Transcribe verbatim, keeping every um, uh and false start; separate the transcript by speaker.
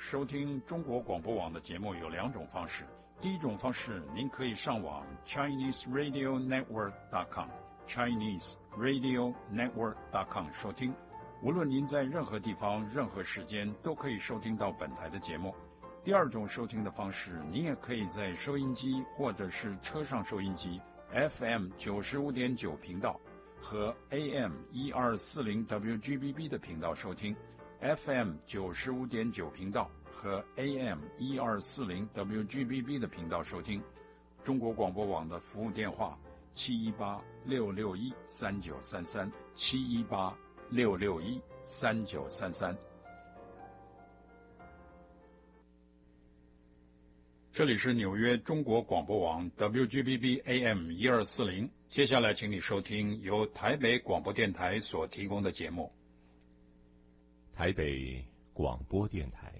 Speaker 1: 收听中国广播网的节目有两种方式。第一种方式，您可以上网 Chinese Radio Network dot com Chinese Radio Network dot com 收听。无论您在任何地方、任何时间，都可以收听到本台的节目。第二种收听的方式，您也可以在收音机或者是车上收音机 F M 九十五点九频道和 A M 一二四零 W G B B 的频道收听。F M 九十五点九频道和 A M 一二四零 W G B B 的频道收听。中国广播网的服务电话七一八六六一三九三三七一八六六一三九三三。这里是纽约中国广播网 W G B B A M 一二四零。接下来请你收听由台北广播电台所提供的节目。
Speaker 2: 台北广播电台。